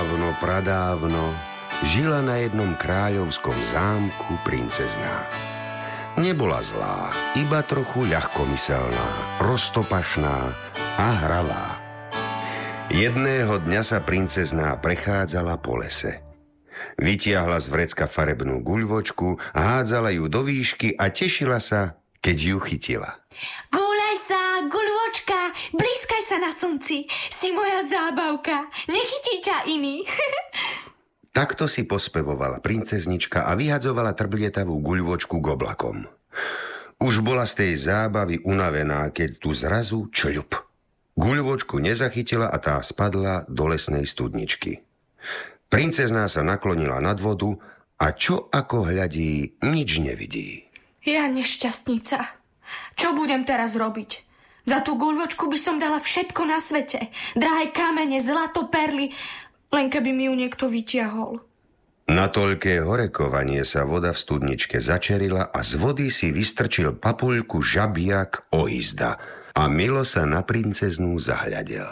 Dávno, pradávno žila na jednom kráľovskom zámku princezná. Nebola zlá, iba trochu ľahkomyselná, roztopašná a hravá. Jedného dňa sa princezná prechádzala po lese. Vytiahla z vrecka farebnú guľvočku, hádzala ju do výšky a tešila sa, keď ju chytila. Gúľaj sa, guľvočka, blízkaj sa na slnci. Si moja zábavka, nechytí ťa iný. Takto si pospevovala princeznička a vyhadzovala trblietavú guľvočku k oblakom. Už bola z tej zábavy unavená, keď tu zrazu čľup. Guľvočku nezachytila a tá spadla do lesnej studničky. Princezná sa naklonila nad vodu a čo ako hľadí, nič nevidí. Ja nešťastnica. Čo budem teraz robiť? Za tú guľvočku by som dala všetko na svete. Drahé kamene, zlato, perly, len keby mi ju niekto vytiahol. Na toľké horekovanie sa voda v studničke začerila a z vody si vystrčil papuľku žabiak Ohizda a milo sa na princeznú zahľadel.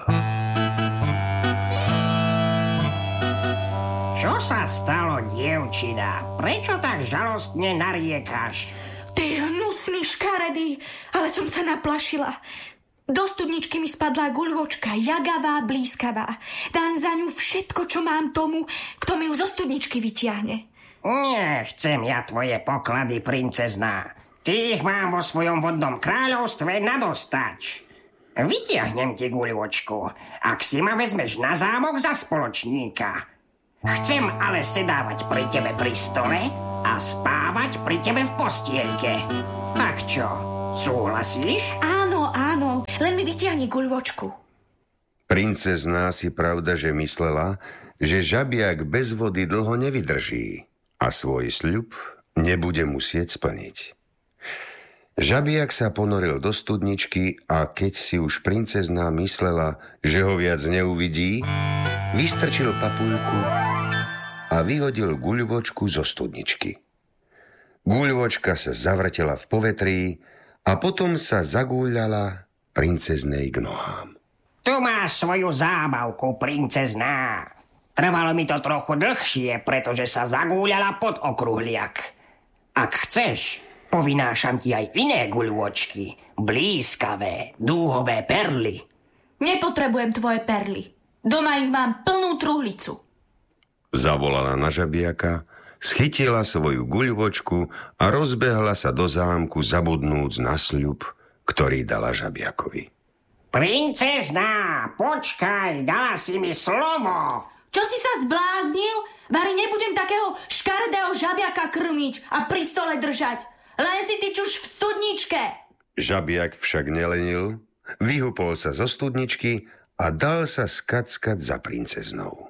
Čo sa stalo, dievčina? Prečo tak žalostne nariekáš? Ty hnusný škaredý, ale som sa naplašila. Do studničky mi spadla guľvočka, jagavá, blízkavá. Dám za ňu všetko, čo mám tomu, kto mi ju zo studničky vytiahne. Nechcem ja tvoje poklady, princezná. Ty ich mám vo svojom vodnom kráľovstve nadostač. Vytiahnem ti guľvočku, ak si ma vezmeš na zámok za spoločníka. Chcem ale sedávať pri tebe pri stole a spávať pri tebe v postielke. Tak čo, súhlasíš? Áno, áno, len mi vytiahni guľvočku. Princezná si pravda, že myslela, že žabiak bez vody dlho nevydrží a svoj sľub nebude musieť splniť. Žabiak sa ponoril do studničky a keď si už princezná myslela, že ho viac neuvidí, vystrčil papuľku a vyhodil guľvočku zo studničky. Guľvočka sa zavrtela v povetrí a potom sa zagúľala princeznej k nohám. Tu máš svoju zábavku, princezná. Trvalo mi to trochu dlhšie, pretože sa zagúľala pod okruhliak. Ak chceš, povinášam ti aj iné guľvočky, blízkavé, dúhové perly. Nepotrebujem tvoje perly. Doma ich mám plnú truhlicu. Zavolala na žabiaka, schytila svoju guľvočku a rozbehla sa do zámku, zabudnúc na sľub, ktorý dala žabiakovi. Princezná, počkaj, dala si mi slovo. Čo si sa zbláznil? Vari nebudem takého škaredého žabiaka krmiť a pri stole držať. Len si ty čuš v studničke. Žabiak však nelenil, vyhupol sa zo studničky a dal sa skackať za princeznou.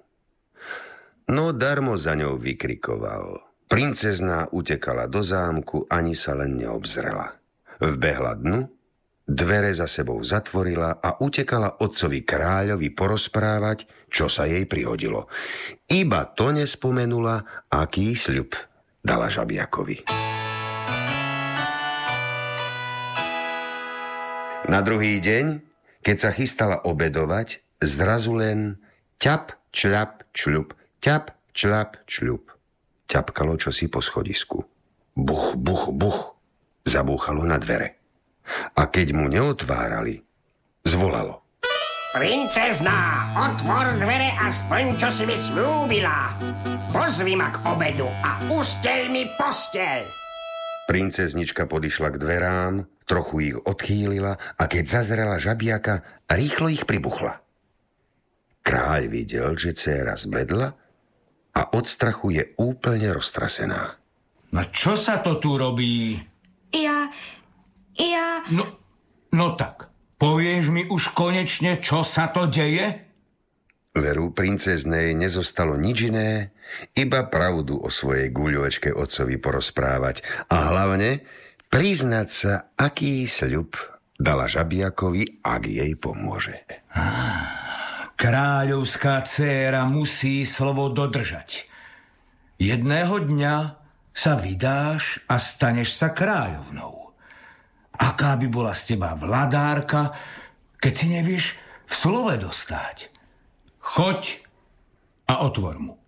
No darmo za ňou vykrikoval. Princezná utekala do zámku, ani sa len neobzrela. Vbehla dnu, dvere za sebou zatvorila a utekala otcovi kráľovi porozprávať, čo sa jej prihodilo. Iba to nespomenula, aký sľub dala žabiakovi. Na druhý deň, keď sa chystala obedovať, zrazu len ťap, čľap, čľup, ťap, čľap, čľup. Ťapkalo čosi po schodisku. Buch, buch, buch. Zabúchalo na dvere. A keď mu neotvárali, zvolalo. Princezná, otvor dvere a splň, čo si mi slúbila. Pozvi ma k obedu a usteľ mi posteľ. Princeznička podišla k dverám, trochu ich odchýlila a keď zazrela žabiaka, rýchlo ich pribuchla. Kráľ videl, že dcéra zbledla a od strachu je úplne roztrasená. No čo sa to tu robí? Ja... No tak, povieš mi už konečne, čo sa to deje? Veru, princeznej nezostalo nič iné, iba pravdu o svojej guľovačke otcovi porozprávať a hlavne priznať sa, aký sľub dala žabiakovi, ak jej pomôže. Kráľovská dcéra musí slovo dodržať. Jedného dňa sa vydáš a staneš sa kráľovnou. Aká by bola z teba vladárka, keď si nevieš v slove dostať? Choď a otvor mu.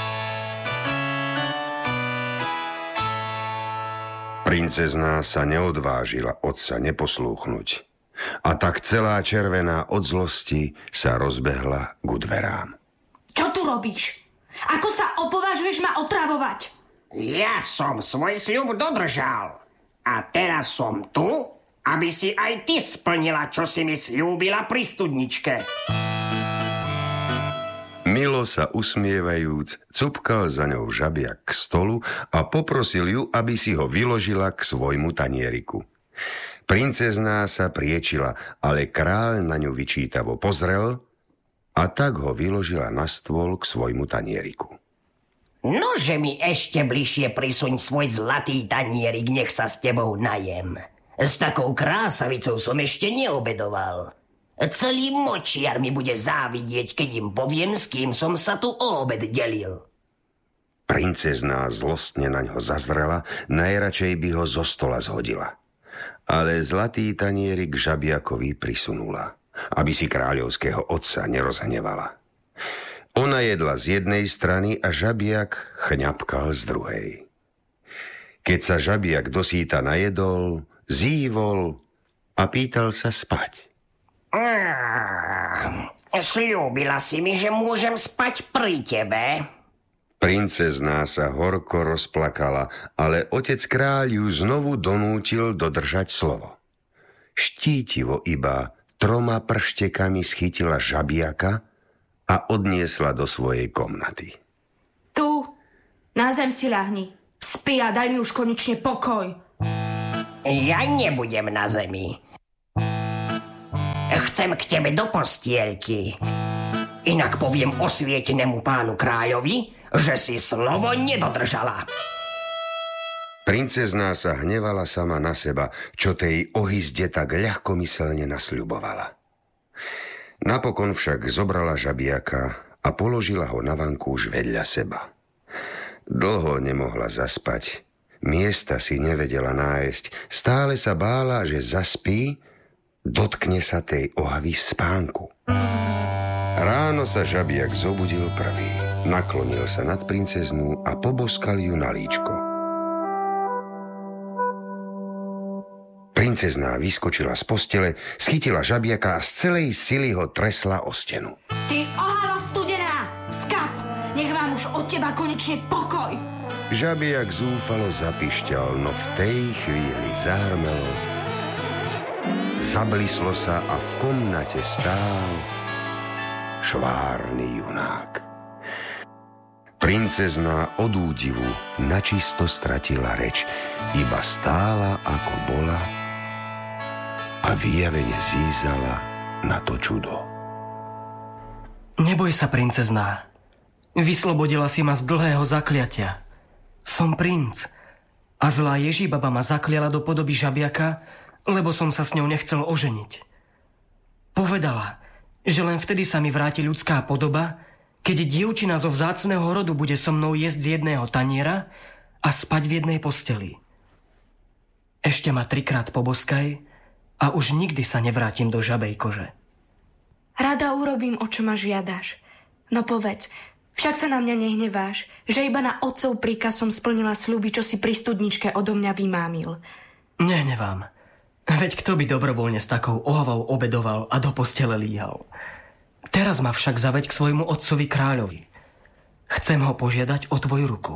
Princezná sa neodvážila otca neposlúchnuť a tak celá červená od zlosti sa rozbehla ku dverám. Čo tu robíš? Ako sa opovažuješ ma otravovať? Ja som svoj sľub dodržal. A teraz som tu, aby si aj ty splnila, čo si mi sľúbila pri studničke. Milo sa usmievajúc, cupkal za ňou žabiak k stolu a poprosil ju, aby si ho vyložila k svojmu tanieriku. Princezná sa priečila, ale kráľ na ňu vyčítavo pozrel a tak ho vyložila na stôl k svojmu tanieriku. Nože mi ešte bližšie prisuň svoj zlatý tanierik, nech sa s tebou najem. S takou krásavicou som ešte neobedoval. Celý močiar mi bude závidieť, keď im poviem, s kým som sa tu o obed delil. Princezná zlostne na ňo zazrela, najradšej by ho zo stola zhodila. Ale zlatý tanierik žabiakovi prisunula, aby si kráľovského otca nerozhnevala. Ona jedla z jednej strany a žabiak chňapkal z druhej. Keď sa žabiak dosýta najedol, zívol a pýtal sa spať. Sľúbila si mi, že môžem spať pri tebe. Princezná sa horko rozplakala, ale otec kráľ ju znovu donútil dodržať slovo. Štítivo iba 3 prštekami schytila žabiaka a odniesla do svojej komnaty. Tu, na zem si ľahni. Spí a daj mi už konečne pokoj. Ja nebudem na zemi. Chcem k tebe do postielky. Inak poviem osvietenému pánu kráľovi, že si slovo nedodržala. Princezná sa hnevala sama na seba, čo tej ohyzde tak ľahkomyselne nasľubovala. Napokon však zobrala žabiaka a položila ho na vankúš vedľa seba. Dlho nemohla zaspať. Miesta si nevedela nájsť. Stále sa bála, že zaspí, dotkne sa tej ohavy v spánku. Ráno sa žabiak zobudil prvý. Naklonil sa nad princeznú a poboskal ju na líčko. Princezná vyskočila z postele, schytila žabiaka a z celej sily ho tresla o stenu. Ty ohava studená! Skap! Nech mám už od teba konečne pokoj! Žabiak zúfalo zapišťal, no v tej chvíli zahrmelo. Zablislo sa a v komnate stál švárny junák. Princezná od údivu načisto stratila reč, iba stála ako bola a vyjavene zízala na to čudo. Neboj sa, princezná. Vyslobodila si ma z dlhého zakliatia. Som princ a zlá Ježibaba ma zakliala do podoby žabiaka, lebo som sa s ňou nechcel oženiť. Povedala, že len vtedy sa mi vráti ľudská podoba, keď dievčina zo vzácneho rodu bude so mnou jesť z jedného taniera a spať v jednej posteli. Ešte ma 3-krát poboskaj a už nikdy sa nevrátim do žabej kože. Rada urobím, o čo ma žiadaš. No povedz, však sa na mňa nehneváš, že iba na otcov príkaz som splnila sľuby, čo si pri studničke odo mňa vymámil. Nehnevám. Veď kto by dobrovoľne s takou ohavou obedoval a do postele líhal? Teraz ma však zaveď k svojmu otcovi kráľovi. Chcem ho požiadať o tvoju ruku.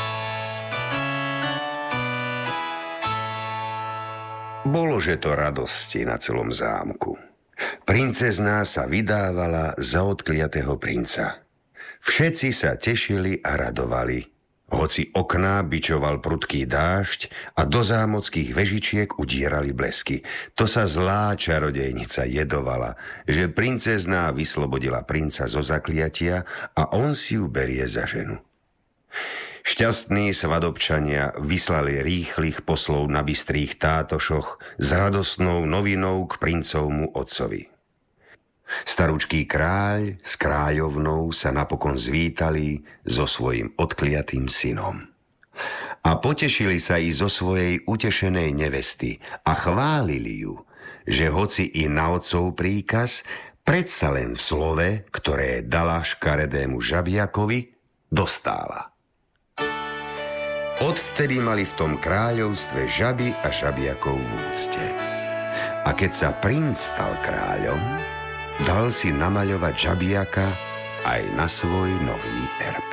Bolože to radosti na celom zámku. Princezná sa vydávala za odkliatého princa. Všetci sa tešili a radovali, hoci okná bičoval prudký dážď a do zámockých vežičiek udierali blesky. To sa zlá čarodejnica jedovala, že princezná vyslobodila princa zo zakliatia a on si ju berie za ženu. Šťastní svadobčania vyslali rýchlych poslov na bystrých tátošoch s radostnou novinou k princovmu otcovi. Staručký kráľ s kráľovnou sa napokon zvítali so svojím odkliatým synom. A potešili sa i zo svojej utešenej nevesty a chválili ju, že hoci i na otcov príkaz predsa len v slove, ktoré dala škaredému žabiakovi, dostála. Odvtedy mali v tom kráľovstve žaby a žabiakov v úcte. A keď sa princ stal kráľom, dal si namaľovať žabiaka aj na svoj nový erb.